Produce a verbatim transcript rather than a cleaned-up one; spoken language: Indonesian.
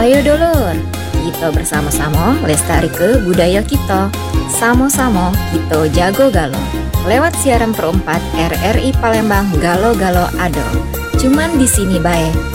Ayo dulur, kita bersama-sama lestari ke budaya kita. Samo-samo kita jago galo. Lewat siaran perempat R R I Palembang Galo Galo Ado. Cuman di sini bae